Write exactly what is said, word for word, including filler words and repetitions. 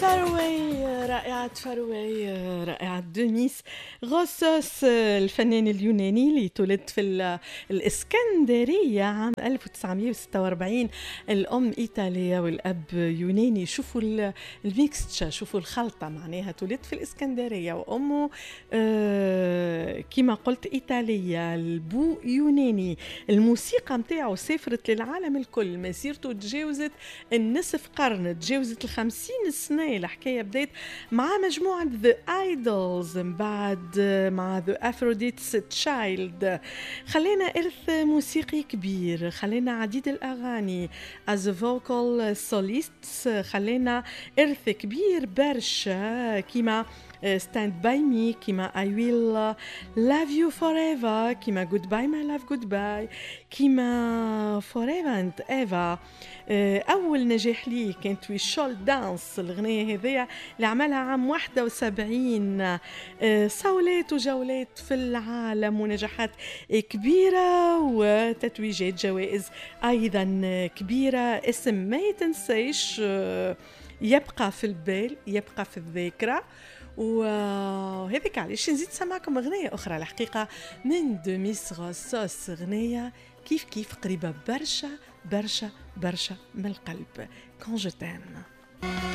فروي رائعة فروي رائعة دوميس غوسوس الفنان اليوناني اللي تولد في ال- الإسكندرية عام ألف وتسعمائة وستة وأربعين. الأم إيطالية والأب يوناني. شوفوا ال- الميكستشا، شوفوا الخلطة، معناها تولد في الإسكندرية وأمه آه كما قلت إيطالية، البو يوناني. الموسيقى متاعه سافرت للعالم الكل، مسيرته تجاوزت النصف قرن، تجاوزت الخمسين سنة. الحكاية بدأت مع مجموعة The Idols، من بعد مع The Aphrodite's Child. خلينا إرث موسيقي كبير، خلينا عديد الأغاني as a vocal solist، خلينا إرث كبير برشا كيما Stand by me، كيما I will love you forever، كيما goodbye my love goodbye، كيما forever and ever. أول نجاح لي كانت وي شول دانس، الغنية هذية اللي عملها عام واحد وسبعين. صولات وجولات في العالم ونجاحات كبيرة وتتويجات جوائز أيضا كبيرة. اسم ما يتنسيش، يبقى في البال، يبقى في الذاكرة. وهذيك علاش نزيد سمعكم أغنية أخرى الحقيقة من دوميس غوسوس، أغنية كيف كيف قريبة برشا برشا برشا من القلب. Quand je t'aime.